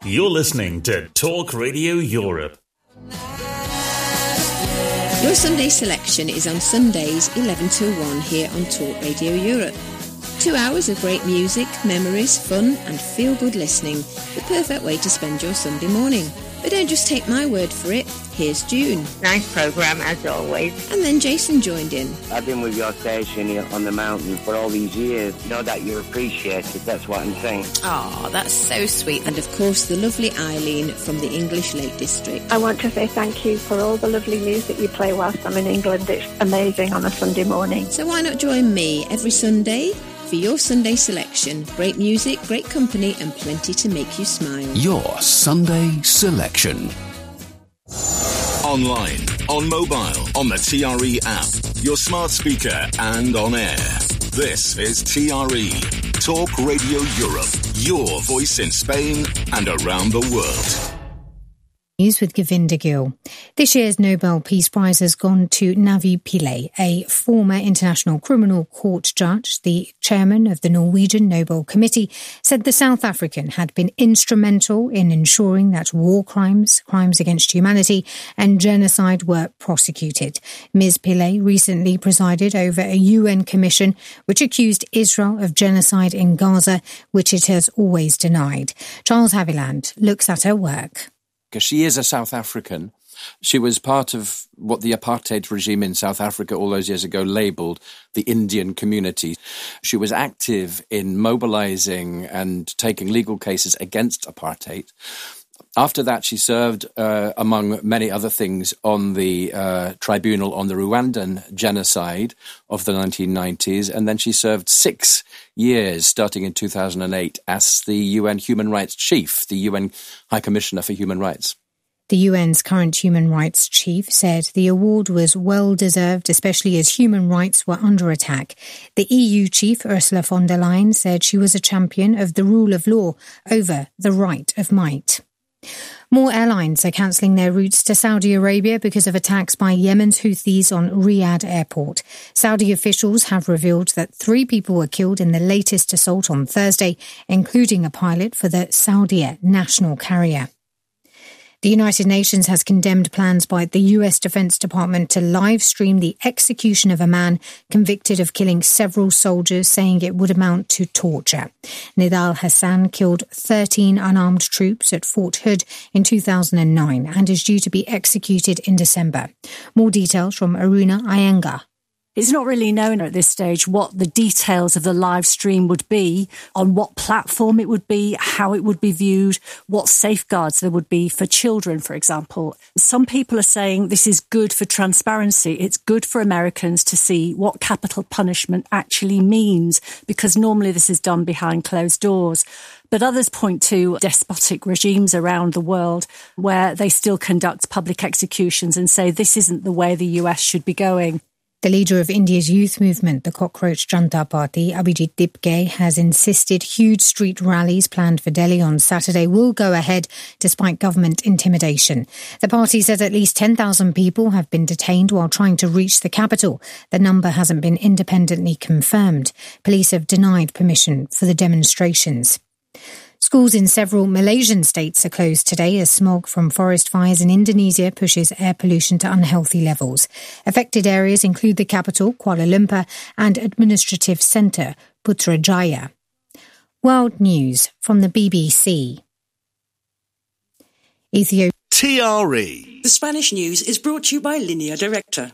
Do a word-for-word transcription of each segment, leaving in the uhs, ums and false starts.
You're listening to Talk Radio Europe. Your Sunday selection is on Sundays eleven till one here on Talk Radio Europe. Two hours of great music, memories, fun and feel-good listening. The perfect way to spend your Sunday morning. But don't just take my word for it. Here's June. Nice programme, as always. And then Jason joined in. I've been with your station here on the mountain for all these years. Know that you're appreciated, that's what I'm saying. Oh, that's so sweet. And of course, the lovely Eileen from the English Lake District. I want to say thank you for all the lovely music you play whilst I'm in England. It's amazing on a Sunday morning. So why not join me every Sunday for your Sunday selection? Great music, great company, and plenty to make you smile. Your Sunday selection. Online, on mobile, on the T R E app, your smart speaker, and on air. This is T R E, Talk Radio Europe, your voice in Spain and around the world. News with Govinda Gill. This year's Nobel Peace Prize has gone to Navi Pillay, a former International Criminal Court judge. The chairman of the Norwegian Nobel Committee said the South African had been instrumental in ensuring that war crimes, crimes against humanity and genocide were prosecuted. Miz Pillay recently presided over a U N commission which accused Israel of genocide in Gaza, which it has always denied. Charles Haviland looks at her work. Because she is a South African. She was part of what the apartheid regime in South Africa all those years ago labelled the Indian community. She was active in mobilising and taking legal cases against apartheid. After that, she served, uh, among many other things, on the uh, tribunal on the Rwandan genocide of the nineteen nineties, and then she served six years, starting in two thousand eight, as the U N Human Rights Chief, the U N High Commissioner for Human Rights. The U N's current human rights chief said the award was well-deserved, especially as human rights were under attack. The E U chief, Ursula von der Leyen, said she was a champion of the rule of law over the right of might. More airlines are cancelling their routes to Saudi Arabia because of attacks by Yemen's Houthis on Riyadh airport. Saudi officials have revealed that three people were killed in the latest assault on Thursday, including a pilot for the Saudia national carrier. The United Nations has condemned plans by the U S Defense Department to live stream the execution of a man convicted of killing several soldiers, saying it would amount to torture. Nidal Hassan killed thirteen unarmed troops at Fort Hood in two thousand nine and is due to be executed in December. More details from Aruna Iyengar. It's not really known at this stage what the details of the live stream would be, on what platform it would be, how it would be viewed, what safeguards there would be for children, for example. Some people are saying this is good for transparency. It's good for Americans to see what capital punishment actually means, because normally this is done behind closed doors. But others point to despotic regimes around the world where they still conduct public executions and say this isn't the way the U S should be going. The leader of India's youth movement, the Cockroach Janata Party, Abhijit Dipge, has insisted huge street rallies planned for Delhi on Saturday will go ahead despite government intimidation. The party said at least ten thousand people have been detained while trying to reach the capital. The number hasn't been independently confirmed. Police have denied permission for the demonstrations. Schools in several Malaysian states are closed today as smog from forest fires in Indonesia pushes air pollution to unhealthy levels. Affected areas include the capital, Kuala Lumpur, and administrative centre, Putrajaya. World News from the B B C. Ethiopia. T R E. The Spanish news is brought to you by Línea Directa.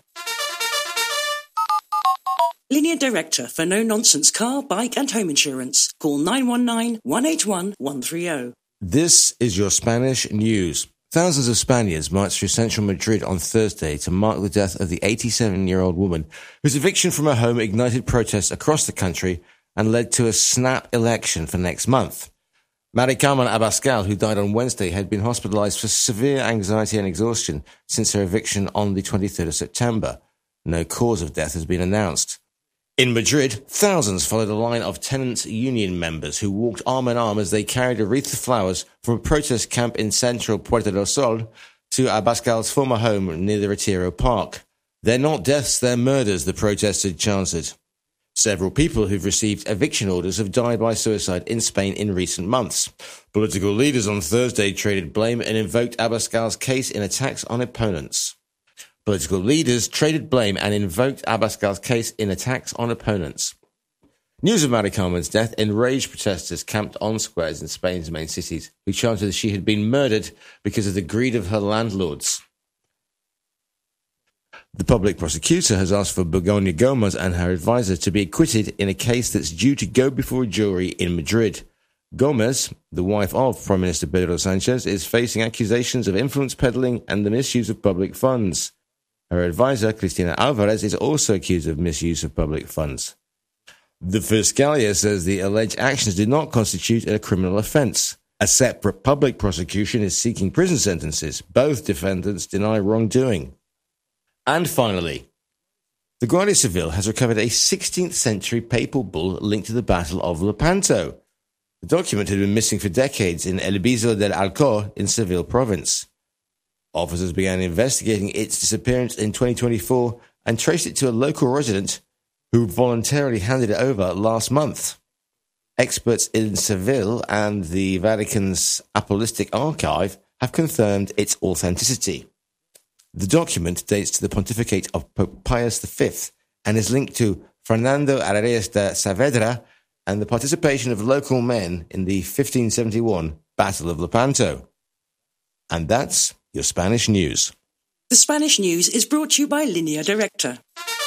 Línea Directa for no-nonsense car, bike and home insurance. Call nine one nine, one eight one, one three zero. This is your Spanish news. Thousands of Spaniards marched through central Madrid on Thursday to mark the death of the eighty-seven-year-old woman whose eviction from her home ignited protests across the country and led to a snap election for next month. Mari Carmen Abascal, who died on Wednesday, had been hospitalized for severe anxiety and exhaustion since her eviction on the twenty-third of September. No cause of death has been announced. In Madrid, thousands followed a line of tenants' union members who walked arm in arm as they carried a wreath of flowers from a protest camp in central Puerta del Sol to Abascal's former home near the Retiro Park. They're not deaths, they're murders, the protesters chanted. Several people who've received eviction orders have died by suicide in Spain in recent months. Political leaders on Thursday traded blame and invoked Abascal's case in attacks on opponents. Political leaders traded blame and invoked Abascal's case in attacks on opponents. News of Mari Carmen's death enraged protesters camped on squares in Spain's main cities, who chanted that she had been murdered because of the greed of her landlords. The public prosecutor has asked for Begoña Gomez and her advisor to be acquitted in a case that's due to go before a jury in Madrid. Gomez, the wife of Prime Minister Pedro Sanchez, is facing accusations of influence peddling and the misuse of public funds. Her advisor, Cristina Alvarez, is also accused of misuse of public funds. The Fiscalia says the alleged actions do not constitute a criminal offence. A separate public prosecution is seeking prison sentences. Both defendants deny wrongdoing. And finally, the Guardia Civil has recovered a sixteenth century papal bull linked to the Battle of Lepanto. The document had been missing for decades in El Bizo del Alcor in Seville province. Officers began investigating its disappearance in twenty twenty-four and traced it to a local resident who voluntarily handed it over last month. Experts in Seville and the Vatican's Apostolic Archive have confirmed its authenticity. The document dates to the pontificate of Pope Pius the Fifth and is linked to Fernando Arenas de Saavedra and the participation of local men in the fifteen seventy-one Battle of Lepanto. And that's your Spanish news. The Spanish news is brought to you by Línea Directa.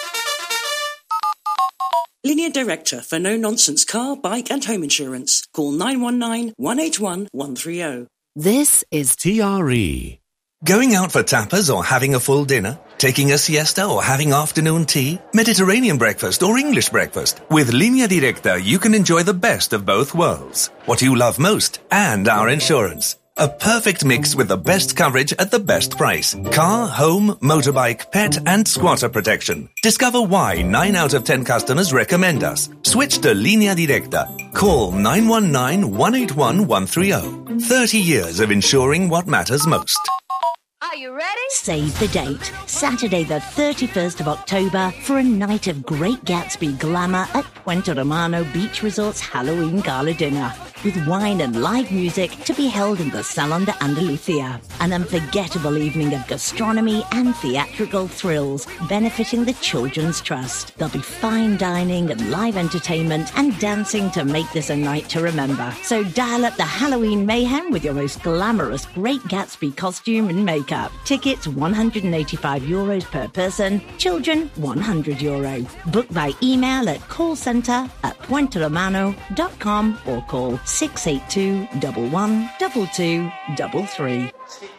Línea Directa for no-nonsense car, bike and home insurance. Call nine one nine, one eight one, one three zero. This is T R E. Going out for tapas or having a full dinner? Taking a siesta or having afternoon tea? Mediterranean breakfast or English breakfast? With Línea Directa, you can enjoy the best of both worlds. What you love most and our insurance. A perfect mix with the best coverage at the best price. Car, home, motorbike, pet and squatter protection. Discover why nine out of ten customers recommend us. Switch to Línea Directa. Call nine one nine, one eight one, one three zero. thirty years of insuring what matters most. Are you ready? Save the date. Saturday the thirty-first of October for a night of Great Gatsby glamour at Puente Romano Beach Resort's Halloween Gala Dinner. With wine and live music to be held in the Salon de Andalucía. An unforgettable evening of gastronomy and theatrical thrills benefiting the Children's Trust. There'll be fine dining and live entertainment and dancing to make this a night to remember. So dial up the Halloween mayhem with your most glamorous Great Gatsby costume and makeup. Tickets one hundred eighty-five euros per person, children one hundred euro. Book by email at callcentre at puente romano dot com or call six eight two, one one, two two three three.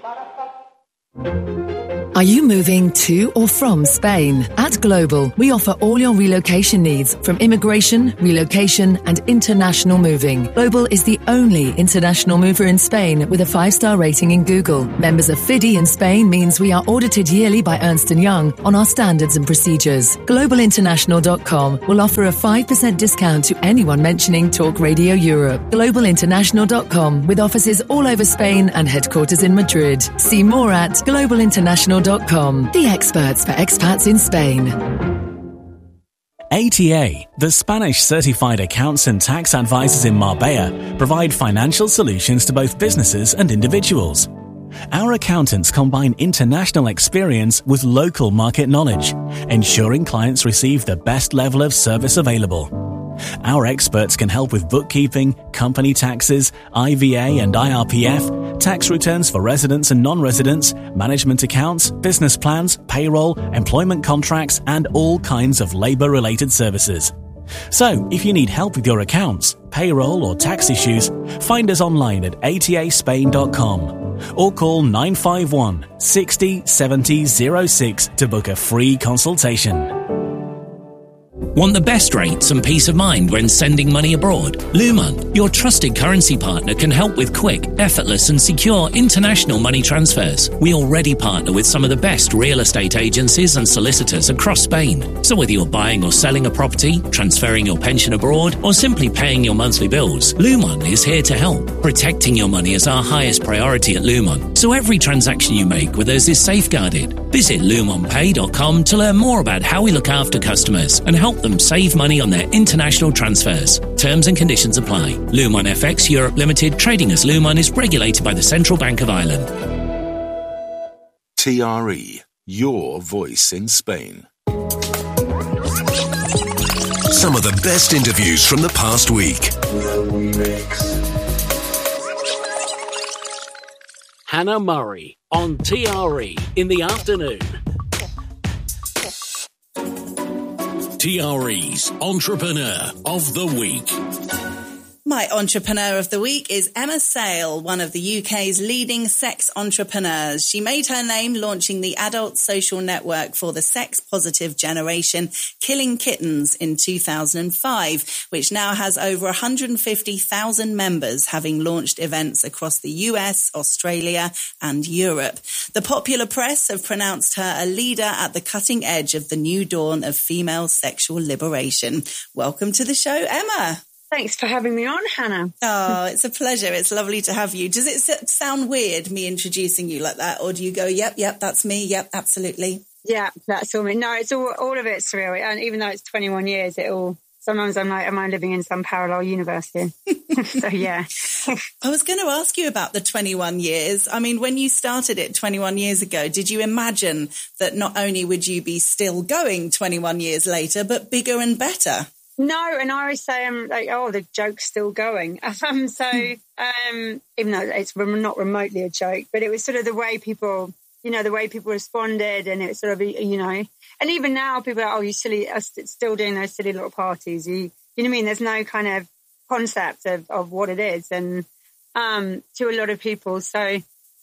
Are you moving to or from Spain? At Global, we offer all your relocation needs, from immigration, relocation, and international moving. Global is the only international mover in Spain with a five-star rating in Google. Members of F I D I in Spain means we are audited yearly by Ernst and Young on our standards and procedures. global international dot com will offer a five percent discount to anyone mentioning Talk Radio Europe. global international dot com, with offices all over Spain and headquarters in Madrid. See more at global international dot com, the experts for expats in Spain. A T A, the Spanish certified accounts and tax advisors in Marbella, provide financial solutions to both businesses and individuals. Our accountants combine international experience with local market knowledge, ensuring clients receive the best level of service available. Our experts can help with bookkeeping, company taxes, I V A and I R P F, tax returns for residents and non-residents, management accounts, business plans, payroll, employment contracts, and all kinds of labour-related services. So, if you need help with your accounts, payroll or tax issues, find us online at a t a spain dot com or call nine five one, six zero, seven zero zero six to book a free consultation. Want the best rates and peace of mind when sending money abroad? Luman, your trusted currency partner, can help with quick, effortless and secure international money transfers. We already partner with some of the best real estate agencies and solicitors across Spain. So whether you're buying or selling a property, transferring your pension abroad, or simply paying your monthly bills, Luman is here to help. Protecting your money is our highest priority at Luman, so every transaction you make with us is safeguarded. Visit luman pay dot com to learn more about how we look after customers and help them save money on their international transfers. Terms and conditions apply. Lumon F X Europe Limited, trading as Lumon, is regulated by the Central Bank of Ireland. T R E, your voice in Spain. Some of the best interviews from the past week. Hannah Murray on T R E in the afternoon. T R E's Entrepreneur of the Week. My Entrepreneur of the Week is Emma Sale, one of the U K's leading sex entrepreneurs. She made her name launching the adult social network for the sex-positive generation, Killing Kittens, in two thousand five, which now has over one hundred fifty thousand members, having launched events across the U S, Australia and Europe. The popular press have pronounced her a leader at the cutting edge of the new dawn of female sexual liberation. Welcome to the show, Emma. Thanks for having me on, Hannah. Oh, it's a pleasure. It's lovely to have you. Does it sound weird, me introducing you like that? Or do you go, yep, yep, that's me. Yep, absolutely. Yeah, that's all me. No, it's all, all of it's surreal. And even though it's twenty-one years, it all, sometimes I'm like, am I living in some parallel universe here? So, yeah. I was going to ask you about the twenty-one years. I mean, when you started it twenty-one years ago, did you imagine that not only would you be still going twenty-one years later, but bigger and better? No, and I always say, I'm like, oh, the joke's still going. Um, so um, even though it's not remotely a joke, but it was sort of the way people, you know, the way people responded, and it's sort of, you know, and even now people are, oh, you silly, are still doing those silly little parties. You, you know what I mean? There's no kind of concept of, of what it is, and um, to a lot of people. So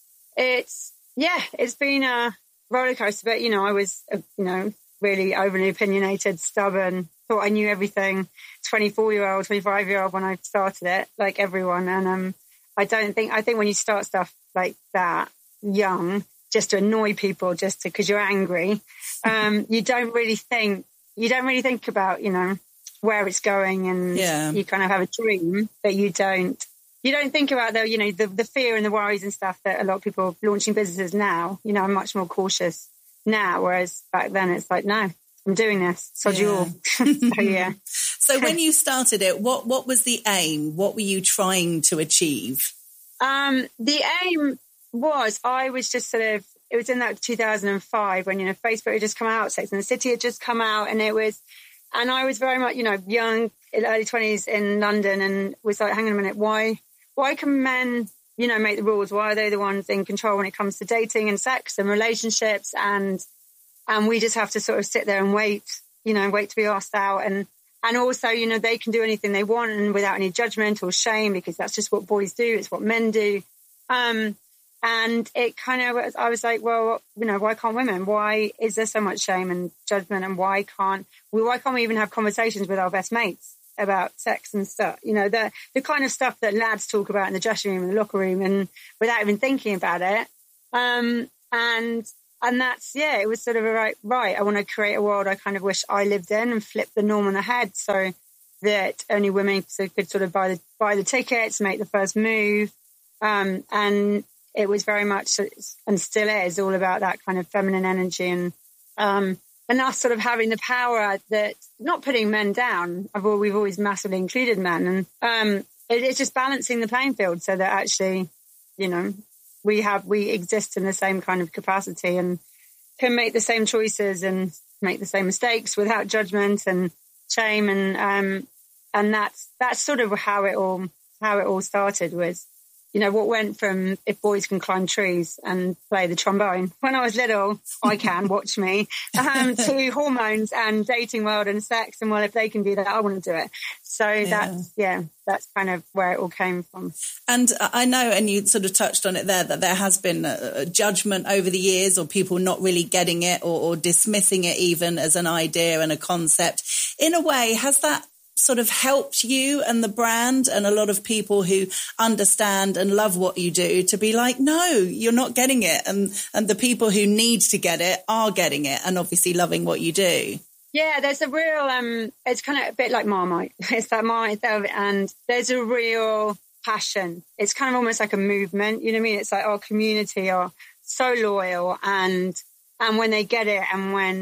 it's, yeah, it's been a roller coaster, but, you know, I was, uh, you know, really overly opinionated, stubborn, thought I knew everything, twenty-four-year-old, twenty-five-year-old when I started it, like everyone. And um, I don't think, I think when you start stuff like that young, just to annoy people, just to, because you're angry, um, you don't really think, you don't really think about, you know, where it's going, and yeah. You kind of have a dream, but you don't, you don't think about the, you know, the, the fear and the worries and stuff that a lot of people launching businesses now, you know, I'm much more cautious now, whereas back then it's like, no, I'm doing this. Sod you all. So, yeah. So when you started it, what, what was the aim? What were you trying to achieve? Um, the aim was, I was just sort of, it was in that two thousand five when, you know, Facebook had just come out, Sex and the City had just come out, and it was, and I was very much, you know, young, in early twenties in London, and was like, hang on a minute, why, why can men, you know, make the rules? Why are they the ones in control when it comes to dating and sex and relationships? And And we just have to sort of sit there and wait, you know, wait to be asked out. And, and also, you know, they can do anything they want and without any judgment or shame, because that's just what boys do. It's what men do. Um, and it kind of, I was like, well, you know, why can't women? Why is there so much shame and judgment? And why can't we, why can't we even have conversations with our best mates about sex and stuff? You know, the, the kind of stuff that lads talk about in the dressing room and the locker room, and without even thinking about it. Um, and, And that's, yeah, it was sort of a right, right, I want to create a world I kind of wish I lived in, and flip the norm on the head, so that only women could sort of buy the buy the tickets, make the first move. Um, and it was very much, and still is, all about that kind of feminine energy, and um, and us sort of having the power, that not putting men down. I've always, we've always massively included men, and um, it, it's just balancing the playing field so that actually, you know, we have, we exist in the same kind of capacity and can make the same choices and make the same mistakes without judgment and shame. And, um, and that's, that's sort of how it all, how it all started, was, you know, what went from if boys can climb trees and play the trombone when I was little, I can, watch me, um, to hormones and dating world and sex. And well, if they can do that, I want to do it. So yeah. that's, yeah, that's kind of where it all came from. And I know, and you sort of touched on it there, that there has been a, a judgment over the years, or people not really getting it, or, or dismissing it even as an idea and a concept. In a way, has that sort of helped you and the brand and a lot of people who understand and love what you do to be like, no, you're not getting it, and and the people who need to get it are getting it, and obviously loving what you do? Yeah, there's a real, um, it's kind of a bit like Marmite. It's that Marmite, and there's a real passion. It's kind of almost like a movement, you know what I mean? It's like our community are so loyal, and and when they get it, and when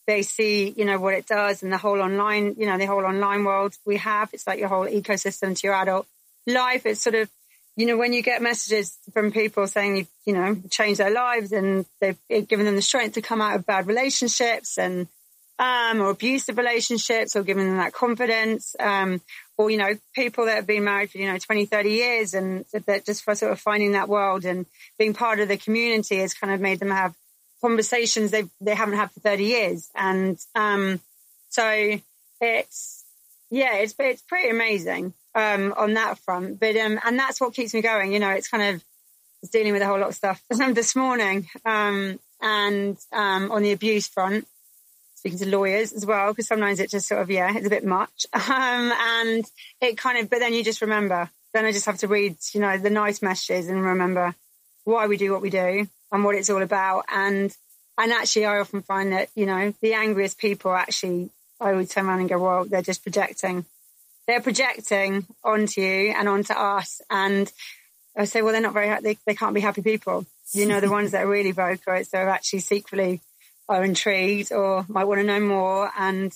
they see, you know, what it does and the whole online, you know, the whole online world we have. It's like your whole ecosystem to your adult life. It's sort of, you know, when you get messages from people saying, you've, you know, changed their lives and they've given them the strength to come out of bad relationships and, um, or abusive relationships, or giving them that confidence, um, or, you know, people that have been married for, you know, twenty, thirty years and that just for sort of finding that world and being part of the community has kind of made them have conversations they they haven't had for thirty years. And um, so it's, yeah, it's it's pretty amazing um, on that front. But um, and that's what keeps me going. You know, it's kind of it's dealing with a whole lot of stuff this morning um, and um, on the abuse front, speaking to lawyers as well, because sometimes it just sort of, yeah, it's a bit much. Um, and it kind of, but then you just remember, then I just have to read, you know, the nice messages and remember why we do what we do and what it's all about. And, and actually I often find that, you know, the angriest people actually, I would turn around and go, well, they're just projecting. They're projecting onto you and onto us. And I say, well, they're not very, they, they can't be happy people. You know, the ones that are really vocal, it's they're actually secretly are intrigued or might want to know more. And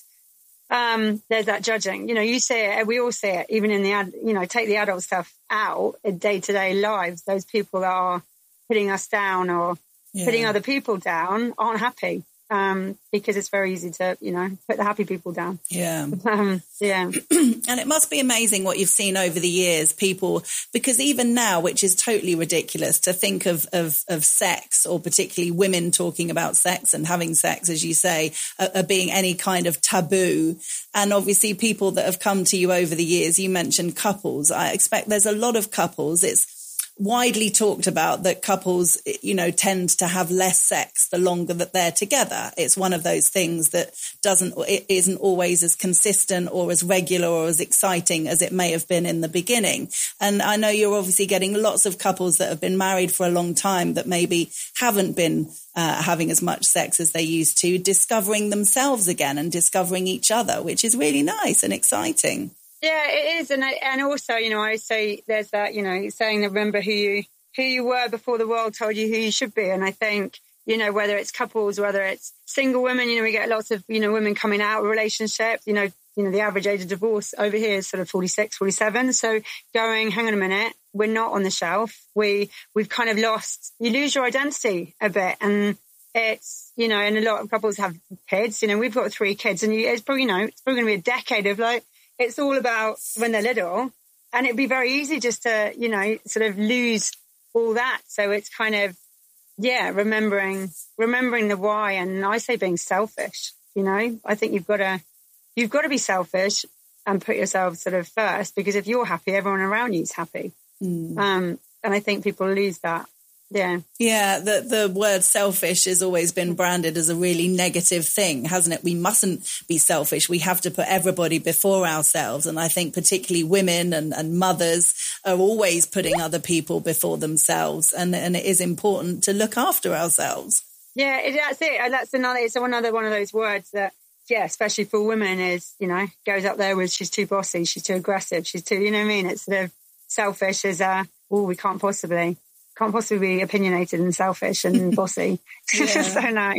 um, there's that judging. You know, you see it, we all see it, even in the, ad, you know, take the adult stuff out in day-to-day lives. Those people that are putting us down or yeah. putting other people down aren't happy um, because it's very easy to, you know, put the happy people down. Yeah. Um, yeah. And it must be amazing what you've seen over the years, people, because even now, which is totally ridiculous to think of, of, of sex, or particularly women talking about sex and having sex, as you say, uh, uh, being any kind of taboo. And obviously people that have come to you over the years, you mentioned couples. I expect there's a lot of couples. It's widely talked about that couples, you know, tend to have less sex the longer that they're together. It's one of those things that doesn't, it isn't always as consistent or as regular or as exciting as it may have been in the beginning. And I know you're obviously getting lots of couples that have been married for a long time that maybe haven't been uh, having as much sex as they used to, discovering themselves again and discovering each other, which is really nice and exciting. Yeah, it is. And I, and also, you know, I say there's that, you know, saying that remember who you who you were before the world told you who you should be. And I think, you know, whether it's couples, whether it's single women, you know, we get lots of, you know, women coming out of relationships, you know, you know, the average age of divorce over here is sort of forty-six, forty-seven. So going, hang on a minute, we're not on the shelf. We, we've kind of lost, you lose your identity a bit. And it's, you know, and a lot of couples have kids, you know, we've got three kids and you, it's probably, you know, it's probably going to be a decade of like, it's all about when they're little, and it'd be very easy just to, you know, sort of lose all that. So it's kind of, yeah, remembering, remembering the why. And I say being selfish, you know, I think you've got to, you've got to be selfish and put yourself sort of first, because if you're happy, everyone around you is happy. Mm. Um, and I think people lose that. Yeah. Yeah. The, the word selfish has always been branded as a really negative thing, hasn't it? We mustn't be selfish. We have to put everybody before ourselves. And I think particularly women and, and mothers are always putting other people before themselves. And, and it is important to look after ourselves. Yeah, it, that's it. And that's another, it's another one of those words that, yeah, especially for women is, you know, goes up there with she's too bossy, she's too aggressive, she's too, you know what I mean? It's sort of selfish as a, oh, we can't possibly. Can't possibly be opinionated and selfish and bossy. So no.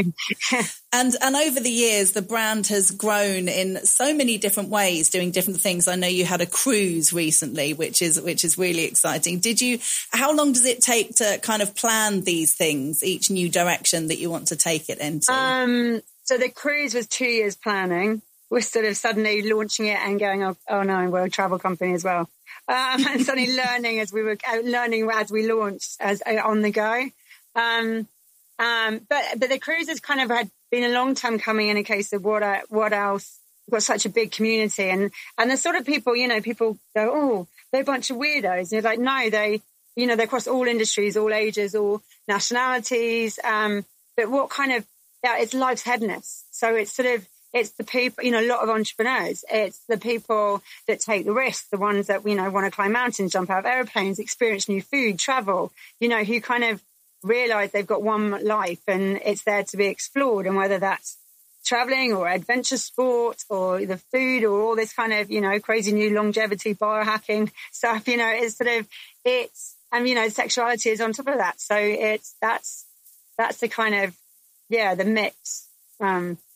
and and over the years, the brand has grown in so many different ways, doing different things. I know you had a cruise recently, which is which is really exciting. Did you? How long does it take to kind of plan these things, each new direction that you want to take it into? Um. So the cruise was two years planning. We're sort of suddenly launching it and going, oh, oh no, we're a travel company as well. Um, and suddenly learning as we were learning as we launched as uh, on the go. Um, um, but but the cruise has kind of had been a long time coming in a case of what uh, what else. We've got such a big community, and and the sort of people, you know, people go, oh, they're a bunch of weirdos. And you're like, no, they, you know, they're across all industries, all ages, all nationalities. Um, but what kind of, yeah, it's life's headness. So it's sort of. It's the people, you know, a lot of entrepreneurs. It's the people that take the risks, the ones that, you know, want to climb mountains, jump out of airplanes, experience new food, travel, you know, who kind of realize they've got one life and it's there to be explored. And whether that's traveling or adventure sport or the food or all this kind of, you know, crazy new longevity biohacking stuff, you know, it's sort of, it's, and, you know, sexuality is on top of that. So it's, that's, that's the kind of, yeah, the mix. Um,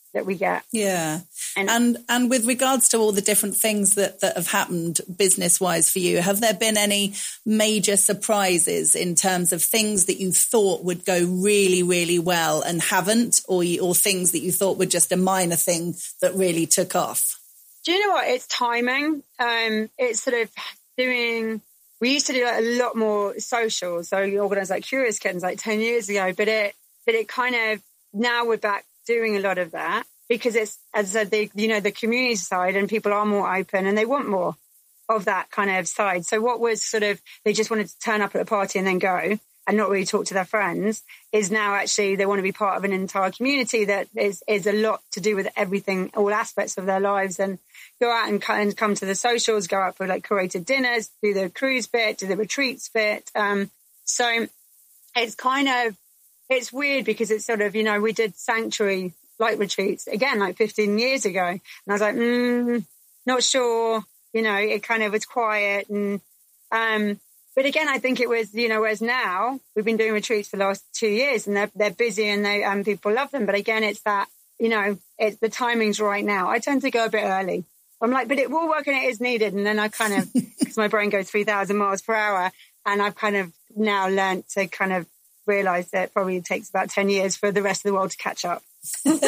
that we get. Yeah. And, and and with regards to all the different things that, that have happened business-wise for you, have there been any major surprises in terms of things that you thought would go really, really well and haven't, or you, or things that you thought were just a minor thing that really took off? Do you know what? It's timing. Um, it's sort of doing... We used to do like a lot more social. So we organised like Curious Kittens like ten years ago, but it but it kind of... Now we're back doing a lot of that because it's, as I said, the, you know, the community side, and people are more open and they want more of that kind of side. So what was sort of, they just wanted to turn up at a party and then go and not really talk to their friends, is now actually they want to be part of an entire community that is, is a lot to do with everything, all aspects of their lives, and go out and come, and come to the socials, go out for like curated dinners, do the cruise bit, do the retreats bit. Um, so it's kind of, it's weird because it's sort of, you know, we did sanctuary light retreats again, like fifteen years ago. And I was like, mm, not sure, you know, it kind of was quiet. And, um, but again, I think it was, you know, whereas now we've been doing retreats for the last two years and they're, they're busy and they, um, people love them. But again, it's that, you know, it's the timing's right now. I tend to go a bit early. I'm like, but it will work and it is needed. And then I kind of, because my brain goes three thousand miles per hour. And I've kind of now learned to kind of realize that it probably takes about ten years for the rest of the world to catch up with,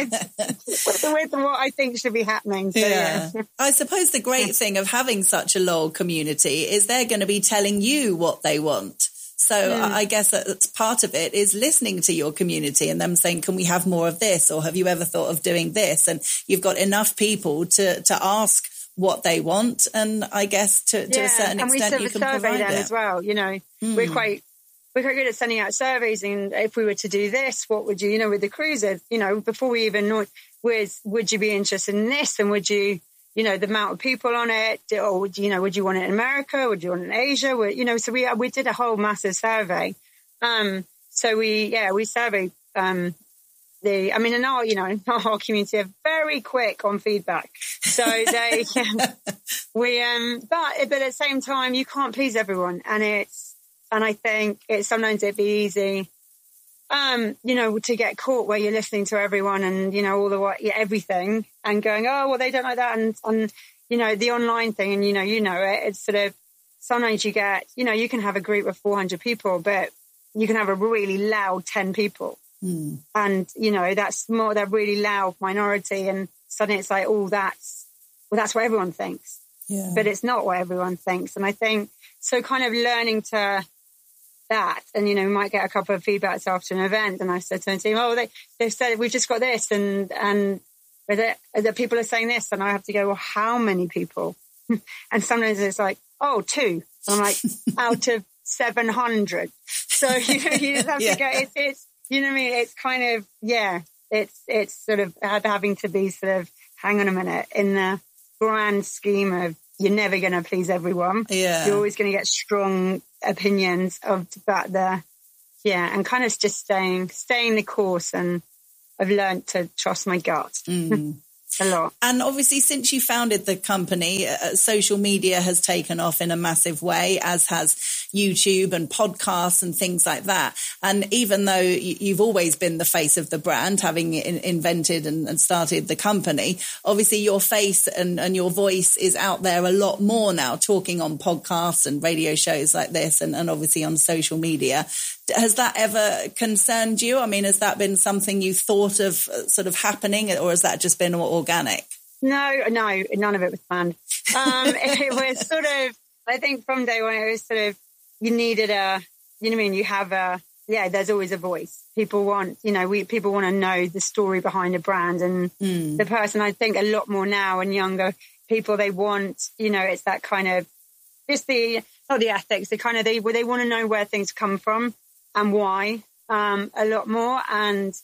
with, with what I think should be happening. So, yeah. yeah. I suppose the great thing of having such a loyal community is they're going to be telling you what they want. So mm. I guess that's part of it, is listening to your community and them saying, can we have more of this? Or have you ever thought of doing this? And you've got enough people to, to ask what they want. And I guess to, to yeah. a certain and extent you can provide them it as well. You know, mm. we're quite, we're quite good at sending out surveys. And if we were to do this, what would you, you know, with the cruises, you know, before we even know, was, would you be interested in this? And would you, you know, the amount of people on it, or would you know, would you want it in America? Would you want it in Asia? Would, you know, so we we did a whole massive survey. Um, so we, yeah, we surveyed um, the. I mean, in our, you know, in our whole community are very quick on feedback. So they, yeah, we, um, but but at the same time, you can't please everyone, and it's, and I think it's sometimes it'd be easy. Um, you know, to get caught where you're listening to everyone and, you know, all the what, yeah, everything, and going, oh, well, they don't like that. And, and, you know, the online thing, and, you know, you know, it, it's sort of, sometimes you get, you know, you can have a group of four hundred people, but you can have a really loud ten people. Mm. And, you know, that's more, that really loud minority. And suddenly it's like, oh, that's, well, that's what everyone thinks. Yeah. But it's not what everyone thinks. And I think, so kind of learning to, that, and you know, we might get a couple of feedbacks after an event, and I said to the team, oh, they they've said we've just got this, and and that the people are saying this, and I have to go, well, how many people? And sometimes it's like, oh, two. And I'm like, out of seven hundred. So you know, you just have yeah. to go. It's, it's you know what I mean. It's kind of yeah. It's it's sort of having to be sort of hang on a minute in the grand scheme of. You're never going to please everyone. Yeah. You're always going to get strong opinions of about the, yeah, and kind of just staying, staying the course. And I've learned to trust my gut mm. a lot. And obviously, since you founded the company, uh, social media has taken off in a massive way, as has YouTube and podcasts and things like that. And even though you've always been the face of the brand, having in- invented and, and started the company, obviously your face and, and your voice is out there a lot more now, talking on podcasts and radio shows like this, and, and obviously on social media. Has that ever concerned you? I mean, has that been something you thought of uh, sort of happening, or has that just been organic? No, no, none of it was planned. Um, it was sort of, I think from day one, it was sort of, you needed a, you know what I mean? You have a, yeah, there's always a voice. People want, you know, we people want to know the story behind a brand, and mm. the person, I think a lot more now, and younger people, they want, you know, it's that kind of, just the, not the ethics, the kind of, they, they want to know where things come from and why, um, a lot more. And,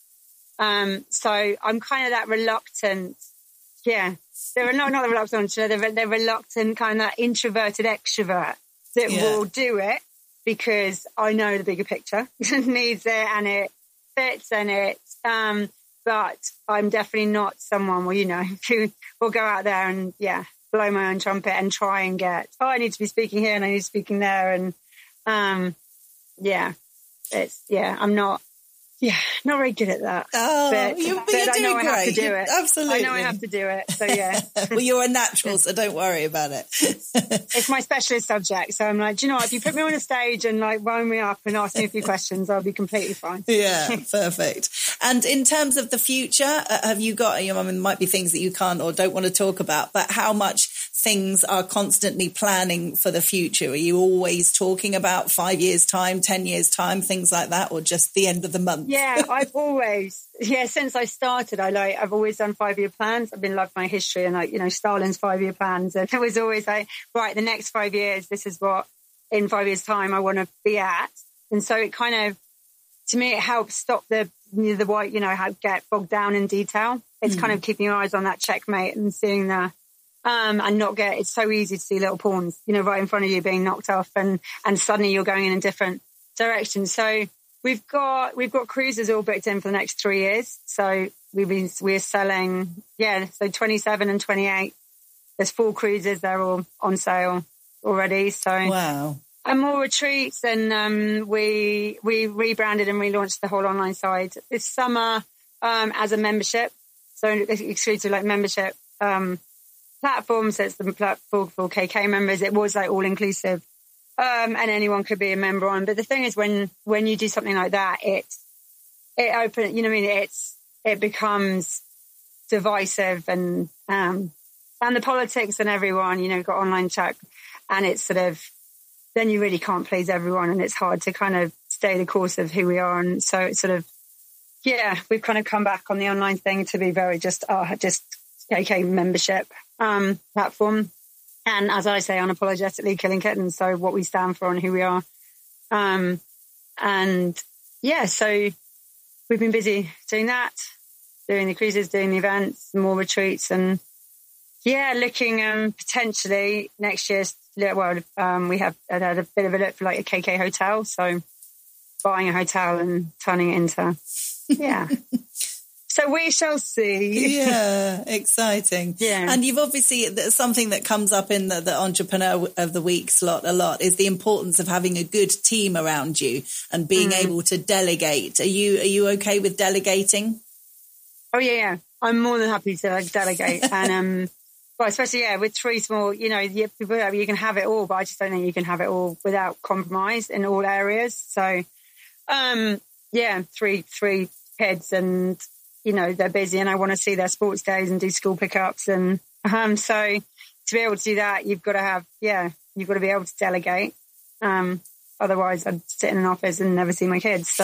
um, so I'm kind of that reluctant, yeah, they're not, not the reluctant, they're, they're reluctant kind of that introverted extrovert that yeah. will do it because I know the bigger picture needs it and it fits and it, um, but I'm definitely not someone where, you know, who will go out there and, yeah, blow my own trumpet and try and get, oh, I need to be speaking here and I need to be speaking there. And, um, yeah, it's, yeah, I'm not, Yeah, not very good at that. Oh, but, you're, but but you're I know doing I have great. to do it. Absolutely. I know I have to do it. So yeah. Well, you're a natural, so don't worry about it. It's my specialist subject. So I'm like, do you know what? If you put me on a stage and like wound me up and ask me a few questions, I'll be completely fine. Yeah, perfect. And in terms of the future, uh, have you got, you know, I mean, there might be things that you can't or don't want to talk about, but how much things are constantly planning for the future? Are you always talking about five years time, ten years time, things like that, or just the end of the month? Yeah, I've always, yeah, since I started, I like, I've always done five year plans. I've been loved my history and like, you know, Stalin's five year plans. And it was always like, right, the next five years, this is what in five years time I want to be at. And so it kind of, to me, it helps stop the, the white, you know, how get bogged down in detail. It's mm. kind of keeping your eyes on that checkmate and seeing the, Um, and not get, it's so easy to see little pawns, you know, right in front of you being knocked off and, and suddenly you're going in a different direction. So we've got, we've got cruises all booked in for the next three years. So we've been, we're selling, yeah, so twenty-seven and twenty-eight. There's four cruises. They're all on sale already. So wow. And more retreats. And, um, we, we rebranded and relaunched the whole online side this summer, um, as a membership. So exclusive like membership, um, platform, so it's the platform for K K members. It was like all inclusive, um, and anyone could be a member on. But the thing is, when when you do something like that, it it open, you know, what I mean, it's it becomes divisive, and um, and the politics and everyone, you know, got online chat, and it's sort of then you really can't please everyone, and it's hard to kind of stay the course of who we are, and so it's sort of yeah, we've kind of come back on the online thing to be very just uh, just K K membership. Um, platform, and as I say, unapologetically Killing Kittens. So what we stand for and who we are, um, and yeah, so we've been busy doing that, doing the cruises, doing the events, more retreats, and yeah, looking um, potentially next year. Well, um, we have had a bit of a look for like a K K hotel, so buying a hotel and turning it into yeah. So we shall see. Yeah, exciting. Yeah. And you've obviously, something that comes up in the, the Entrepreneur of the Week slot a lot is the importance of having a good team around you and being mm. able to delegate. Are you are you okay with delegating? Oh, yeah, yeah. I'm more than happy to like, delegate. and, um, well, especially, yeah, with three small, you know, you, you can have it all, but I just don't think you can have it all without compromise in all areas. So, um, yeah, three three kids and, you know, they're busy and I want to see their sports days and do school pickups. And um, so to be able to do that, you've got to have, yeah, you've got to be able to delegate. Um, otherwise, I'd sit in an office and never see my kids. So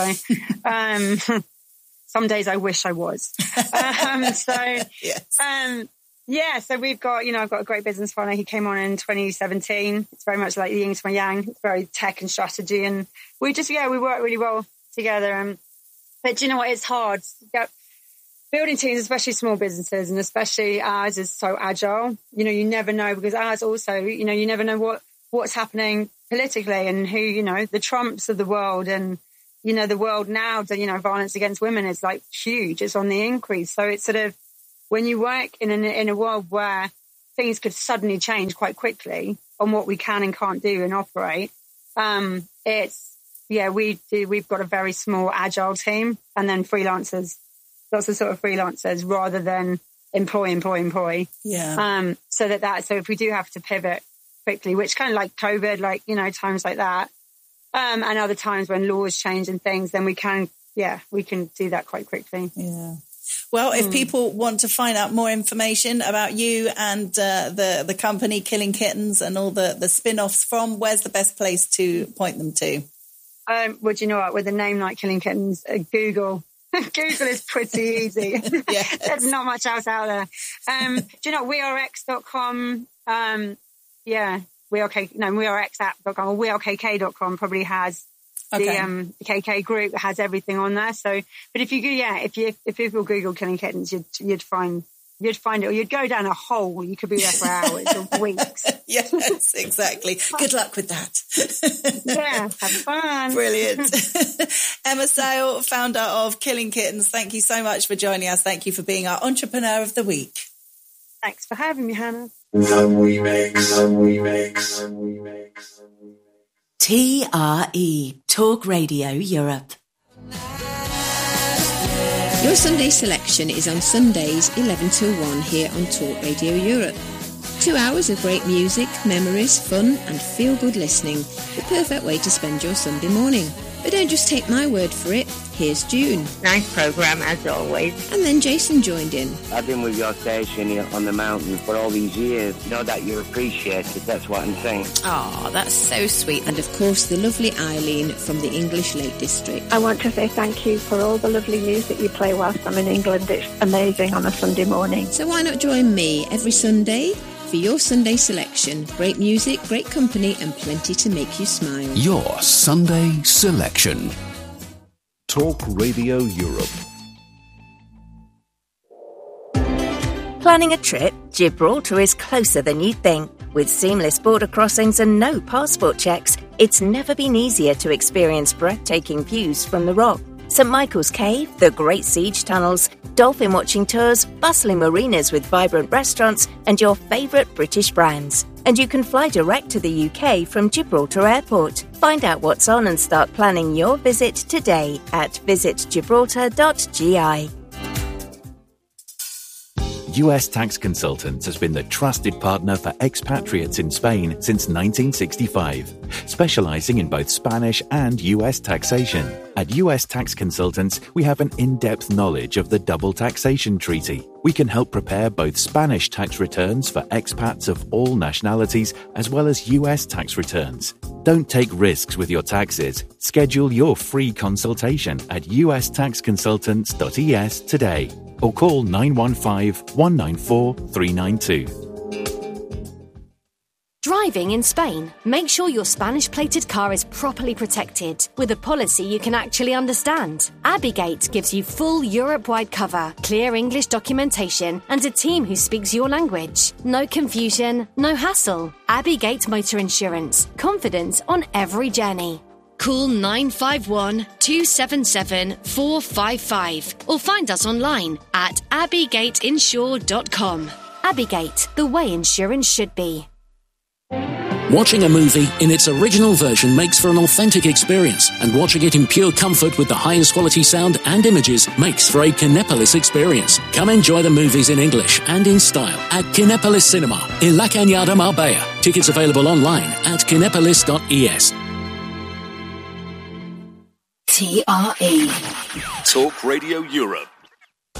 um, some days I wish I was. um, so, yes. um, yeah, so we've got, you know, I've got a great business partner. He came on in twenty seventeen. It's very much like the yin to my yang. It's very tech and strategy. And we just, yeah, we work really well together. Um, but do you know what? It's hard. Yeah. Building teams, especially small businesses, and especially ours is so agile. You know, you never know because ours also, you know, you never know what, what's happening politically and who, you know, the Trumps of the world and, you know, the world now, you know, violence against women is like huge. It's on the increase. So it's sort of when you work in an, in a world where things could suddenly change quite quickly on what we can and can't do and operate. Um, it's, yeah, we do, we've got a very small agile team and then freelancers. Lots of sort of freelancers rather than employ, employ, employ. Yeah. Um, so that that, so if we do have to pivot quickly, which kind of like COVID, like, you know, times like that, um, and other times when laws change and things, then we can, yeah, we can do that quite quickly. Yeah. Well, if mm. people want to find out more information about you and uh, the, the company Killing Kittens and all the, the spin-offs from, where's the best place to point them to? Um, well, do you know what? With a name like Killing Kittens, uh, Google. Google is pretty easy. Yes. There's not much else out there. Um, do you know we are x dot com? Um, yeah, we are K, no, we are x app dot com or we are k k dot com probably has okay. the um, K K group that has everything on there. So, but if you go, yeah, if you if people Google Killing Kittens, you'd you'd find. You'd find it, or you'd go down a hole. You could be there for hours or weeks. Yes, exactly. Good luck with that. Yeah, have fun. Brilliant. Emma Sale, founder of Killing Kittens, thank you so much for joining us. Thank you for being our Entrepreneur of the Week. Thanks for having me, Hannah. T R E, Talk Radio Europe. Your Sunday selection is on Sundays eleven till one here on Talk Radio Europe. Two hours of great music, memories, fun and feel-good listening. The perfect way to spend your Sunday morning. But don't just take my word for it. Here's June. Nice programme as always. And then Jason joined in. I've been with your station here on the mountain for all these years. Know that you're appreciated, that's what I'm saying. Oh, that's so sweet. And of course the lovely Eileen from the English Lake District. I want to say thank you for all the lovely music you play whilst I'm in England. It's amazing on a Sunday morning. So why not join me every Sunday for your Sunday selection? Great music, great company and plenty to make you smile. Your Sunday selection. Talk Radio Europe. Planning a trip? Gibraltar is closer than you think. With seamless border crossings and no passport checks, it's never been easier to experience breathtaking views from the Rock. Saint Michael's Cave, the Great Siege Tunnels, dolphin watching tours, bustling marinas with vibrant restaurants, and your favourite British brands. And you can fly direct to the U K from Gibraltar Airport. Find out what's on and start planning your visit today at visit gibraltar dot g i. U S Tax Consultants has been the trusted partner for expatriates in Spain since nineteen sixty-five, specializing in both Spanish and U S taxation. At U S Tax Consultants, we have an in-depth knowledge of the double taxation treaty. We can help prepare both Spanish tax returns for expats of all nationalities as well as U S tax returns. Don't take risks with your taxes. Schedule your free consultation at u s tax consultants dot e s today or call nine one five, one nine four, three nine two. Driving in Spain, make sure your Spanish-plated car is properly protected with a policy you can actually understand. Abigate gives you full Europe-wide cover, clear English documentation, and a team who speaks your language. No confusion, no hassle. Abigate Motor Insurance. Confidence on every journey. Call nine five one, two seven seven, four five five or find us online at abigate insure dot com. Abigate, the way insurance should be. Watching a movie in its original version makes for an authentic experience, and watching it in pure comfort with the highest quality sound and images makes for a Kinepolis experience. Come enjoy the movies in English and in style at Kinepolis Cinema in La Cañada, Marbella. Tickets available online at kinepolis dot e s. T R E. Talk Radio Europe.